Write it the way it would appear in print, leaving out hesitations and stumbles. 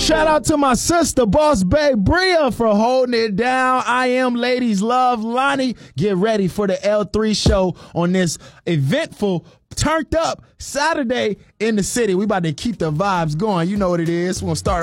Shout out to my sister, Boss Bae Bria, for holding it down. I am Ladies Love Lonnie. Get ready for the L3 show on this eventful, turned up Saturday in the city. We about to keep the vibes going. You know what it is. We're going to start